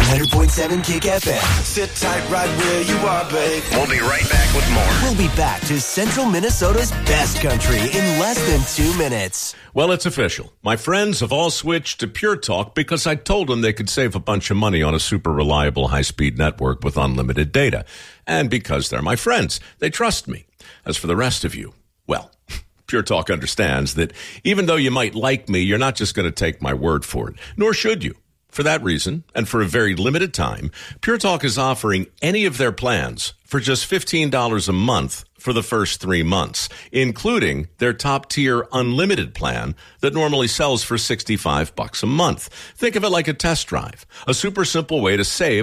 100.7 Kick FM. Sit tight right where you are, babe. We'll be right back with more. We'll be back to Central Minnesota's best country in less than 2 minutes. Well, it's official. My friends have all switched to Pure Talk because I told them they could save a bunch of money on a super reliable high-speed network with unlimited data. And because they're my friends, they trust me. As for the rest of you, well, Pure Talk understands that even though you might like me, you're not just going to take my word for it, nor should you. For that reason, and for a very limited time, Pure Talk is offering any of their plans for just $15 a month for the first 3 months, including their top-tier unlimited plan that normally sells for $65 a month. Think of it like a test drive, a super simple way to save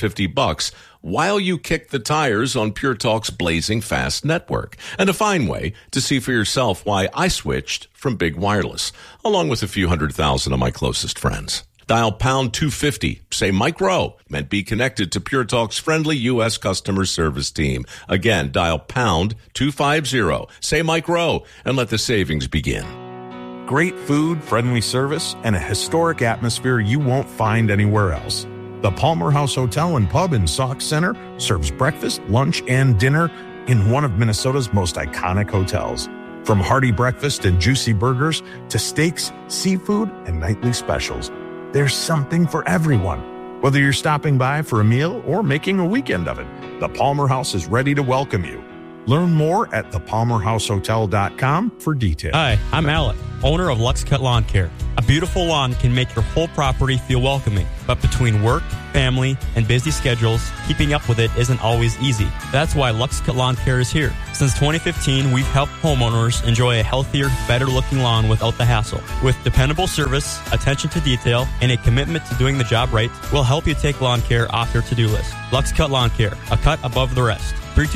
$150 while you kick the tires on Pure Talk's blazing fast network, and a fine way to see for yourself why I switched from big wireless, along with a few 100,000 of my closest friends. Dial pound 250, say Mike Rowe, and be connected to Pure Talk's friendly U.S. customer service team. Again, dial pound 250, say Mike Rowe, and let the savings begin. Great food, friendly service, and a historic atmosphere you won't find anywhere else. The Palmer House Hotel and Pub in Sauk Center serves breakfast, lunch, and dinner in one of Minnesota's most iconic hotels. From hearty breakfast and juicy burgers to steaks, seafood, and nightly specials, there's something for everyone. Whether you're stopping by for a meal or making a weekend of it, the Palmer House is ready to welcome you. Learn more at thepalmerhousehotel.com for details. Hi, I'm Alec, owner of Lux Cut Lawn Care. A beautiful lawn can make your whole property feel welcoming, but between work, family, and busy schedules, keeping up with it isn't always easy. That's why Lux Cut Lawn Care is here. Since 2015, we've helped homeowners enjoy a healthier, better-looking lawn without the hassle. With dependable service, attention to detail, and a commitment to doing the job right, we'll help you take lawn care off your to-do list. Lux Cut Lawn Care, a cut above the rest.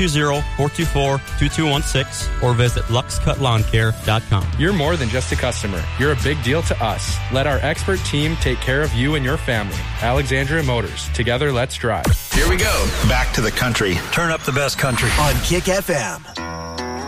320-424-2216 or visit luxcutlawn.care.com. You're more than just a customer. You're a big deal to us. Let our expert team take care of you and your family. Alexandria Motors. Together, let's drive. Here we go. Back to the country. Turn up the best country. On Kick FM.